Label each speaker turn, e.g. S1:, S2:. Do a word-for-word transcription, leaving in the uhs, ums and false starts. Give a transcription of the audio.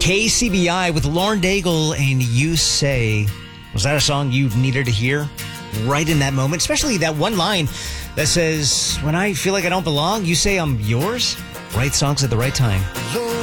S1: K C B I with Lauren Daigle and You Say. Was that a song you needed to hear right in that moment? Especially that one line that says, when I feel like I don't belong, you say I'm yours? Right songs at the right time.